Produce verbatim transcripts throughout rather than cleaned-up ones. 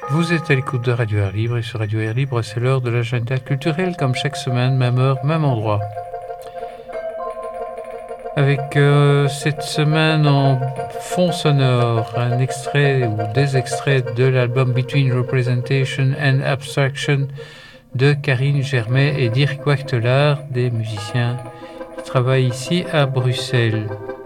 Vous êtes à l'écoute de Radio Air Libre et sur Radio Air Libre, c'est l'heure de l'agenda culturel comme chaque semaine, même heure, même endroit. Avec euh, cette semaine en fond sonore, un extrait ou des extraits de l'album Between Representation and Abstraction de Karine Germain et Dirk Wachtelaar, des musiciens qui travaillent ici à Bruxelles.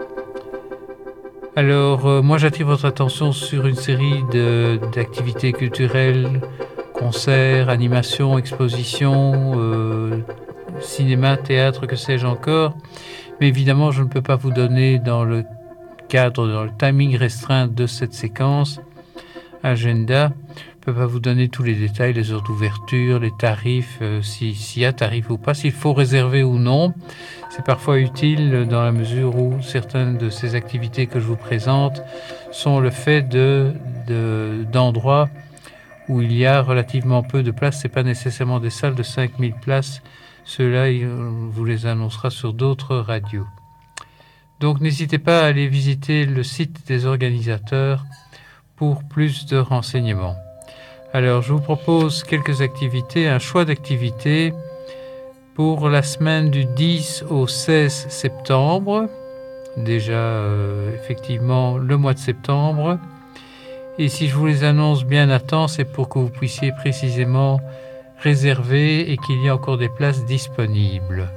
Alors, euh, moi j'attire votre attention sur une série de, d'activités culturelles, concerts, animations, expositions, euh, cinéma, théâtre, que sais-je encore. Mais évidemment, je ne peux pas vous donner dans le cadre, dans le timing restreint de cette séquence, agenda, je ne peux pas vous donner tous les détails, les heures d'ouverture, les tarifs, euh, si, s'il y a tarif ou pas, s'il faut réserver ou non. C'est parfois utile dans la mesure où certaines de ces activités que je vous présente sont le fait de, de, d'endroits où il y a relativement peu de places. Ce n'est pas nécessairement des salles de cinq mille places. Ceux-là, on vous les annoncera sur d'autres radios. Donc n'hésitez pas à aller visiter le site des organisateurs pour plus de renseignements. Alors, je vous propose quelques activités, un choix d'activités pour la semaine du dix au seize septembre, déjà euh, effectivement le mois de septembre. Et si je vous les annonce bien à temps, c'est pour que vous puissiez précisément réserver et qu'il y ait encore des places disponibles.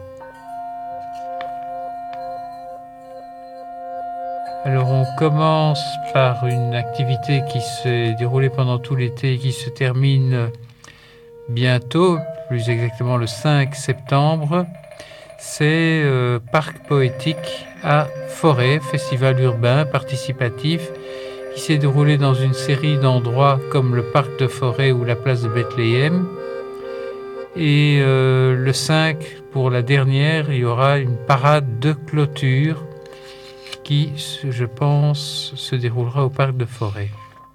Alors on commence par une activité qui s'est déroulée pendant tout l'été et qui se termine bientôt, plus exactement le cinq septembre. C'est euh, Parc Poétique à Forêt, festival urbain participatif qui s'est déroulé dans une série d'endroits comme le Parc de Forêt ou la place de Bethléem. Et euh, le cinq, pour la dernière, il y aura une parade de clôture qui, je pense, se déroulera au Parc de Forêt.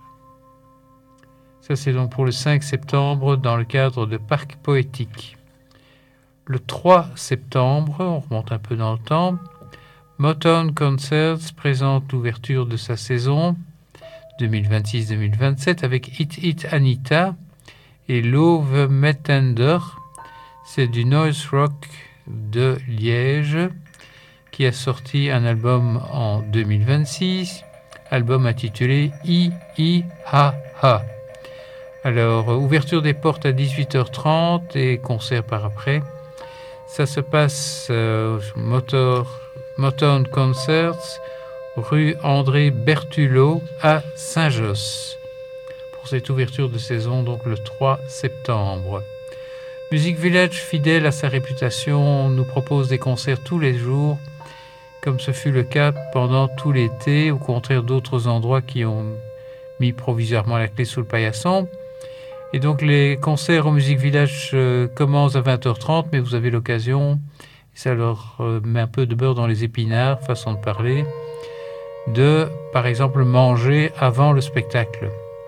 Ça, c'est donc pour le cinq septembre dans le cadre de Parc Poétique. Le trois septembre, on remonte un peu dans le temps, Motown Concerts présente l'ouverture de sa saison deux mille vingt-six deux mille vingt-sept avec Hit Hit Anita et Love Metender. C'est du noise rock de Liège qui a sorti un album en deux mille vingt-six, album intitulé I I Ha Ha. Alors, ouverture des portes à dix-huit heures trente et concert par après. Ça se passe euh, Motor, Motown Concerts, rue André Bertulot à Saint-Josse. Pour cette ouverture de saison, donc le trois septembre. Music Village, fidèle à sa réputation, nous propose des concerts tous les jours, comme ce fut le cas pendant tout l'été, au contraire d'autres endroits qui ont mis provisoirement la clé sous le paillasson. Et donc les concerts au Music Village euh, commencent à vingt heures trente, mais vous avez l'occasion, et ça leur euh, met un peu de beurre dans les épinards, façon de parler, de, par exemple, manger avant le spectacle.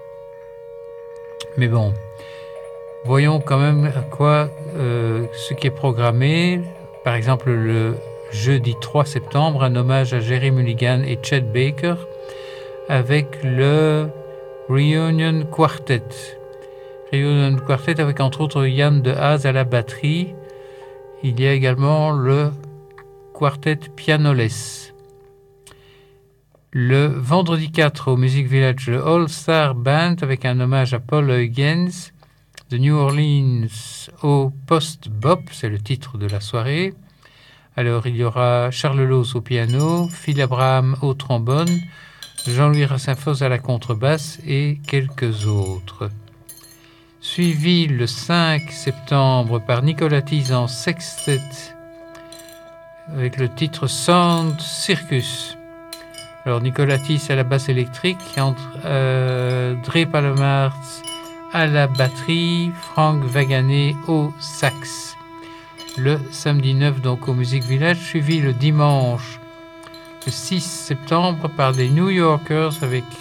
Mais bon, voyons quand même à quoi euh, ce qui est programmé. Par exemple, le jeudi trois septembre, un hommage à Jerry Mulligan et Chet Baker avec le Reunion Quartet. Reunion Quartet avec entre autres Yann de Haas à la batterie. Il y a également le Quartet Pianoles. Le vendredi quatre au Music Village, le All Star Band avec un hommage à Paul Huygens de New Orleans au Post-Bop, c'est le titre de la soirée. Alors il y aura Charles Loos au piano, Phil Abraham au trombone, Jean-Louis Rassinfos à la contrebasse et quelques autres. Suivi le cinq septembre par Nicolas Thies en sextet avec le titre Sound Circus. Alors Nicolas Thies à la basse électrique, entre euh, Dre Palomarts à la batterie, Franck Vagané au sax. Le samedi neuf donc au Music Village, suivi le dimanche le six septembre par des New Yorkers avec